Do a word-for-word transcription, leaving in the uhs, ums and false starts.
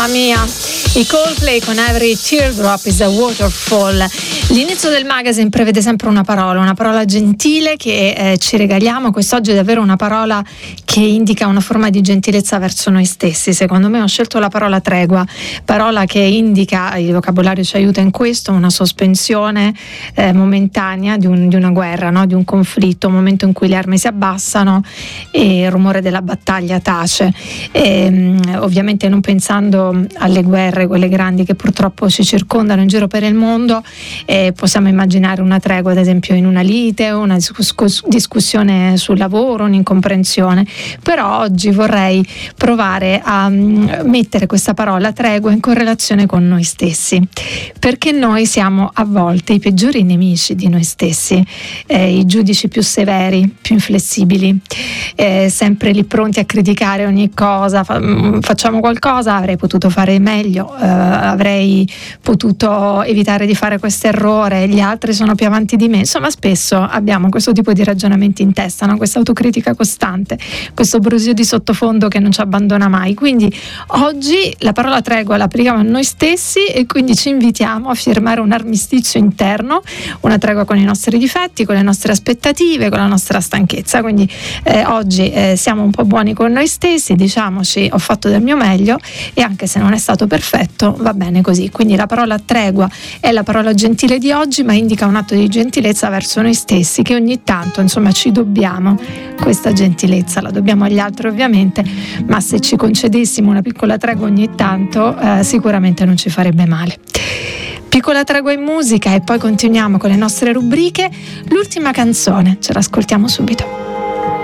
mamma mia, i Coldplay con Every Teardrop is a Waterfall. L'inizio del magazine prevede sempre una parola, una parola gentile che eh, ci regaliamo. Quest'oggi è davvero una parola che indica una forma di gentilezza verso noi stessi. Secondo me ho scelto la parola tregua, parola che indica, il vocabolario ci aiuta in questo, una sospensione eh, momentanea di, un, di una guerra, no? Di un conflitto, un momento in cui le armi si abbassano e il rumore della battaglia tace. E, ovviamente non pensando alle guerre, quelle grandi che purtroppo ci circondano in giro per il mondo, eh, possiamo immaginare una tregua ad esempio in una lite, una discuss- discussione sul lavoro, un'incomprensione. Però oggi vorrei provare a um, mettere questa parola tregua in correlazione con noi stessi, perché noi siamo a volte i peggiori nemici di noi stessi, eh, i giudici più severi, più inflessibili, eh, sempre lì pronti a criticare ogni cosa. Fa- facciamo qualcosa, avrei potuto fare meglio, eh, avrei potuto evitare di fare questo errore, gli altri sono più avanti di me. Insomma, spesso abbiamo questo tipo di ragionamenti in testa, no? Questa autocritica costante, questo brusio di sottofondo che non ci abbandona mai. Quindi oggi la parola tregua la applichiamo a noi stessi e quindi ci invitiamo a firmare un armistizio interno, una tregua con i nostri difetti, con le nostre aspettative, con la nostra stanchezza. Quindi eh, oggi eh, siamo un po' buoni con noi stessi, diciamoci ho fatto del mio meglio e anche se non è stato perfetto va bene così. Quindi la parola tregua è la parola gentile di oggi, ma indica un atto di gentilezza verso noi stessi, che ogni tanto insomma ci dobbiamo questa gentilezza, la dobbiamo agli altri ovviamente, ma se ci concedessimo una piccola tregua ogni tanto eh, sicuramente non ci farebbe male. Piccola tregua in musica e poi continuiamo con le nostre rubriche. L'ultima canzone ce l'ascoltiamo subito.